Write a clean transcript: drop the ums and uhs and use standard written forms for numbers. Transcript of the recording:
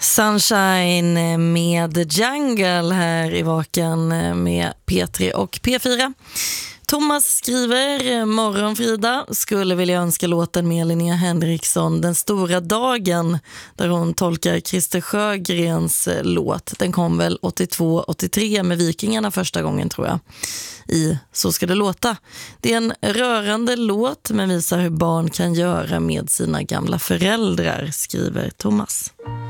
Sunshine med Jungle här i Vaken med P3 och P4. Thomas skriver: morgon Frida, skulle vilja önska låten med Linnea Henriksson Den stora dagen, där hon tolkar Christer Sjögrens låt. Den kom väl 82-83 med Vikingarna första gången, tror jag, i Så ska det låta. Det är en rörande låt men visar hur barn kan göra med sina gamla föräldrar, skriver Thomas.